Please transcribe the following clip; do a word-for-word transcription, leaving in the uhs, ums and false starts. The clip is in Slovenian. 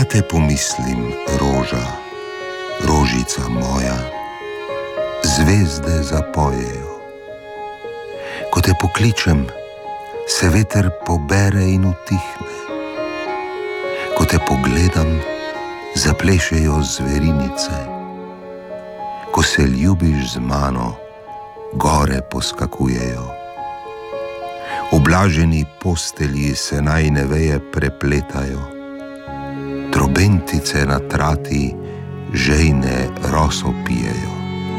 te pomislim, roža, rožica moja, zvezde zapojejo. Ko te pokličem, se veter pobere in utihne. Ko te pogledam, zaplešejo zverinice. Ko se ljubiš z mano, gore poskakujejo. V blaženi postelji se najine veje prepletajo. Trobentice na trati žejne roso pijejo.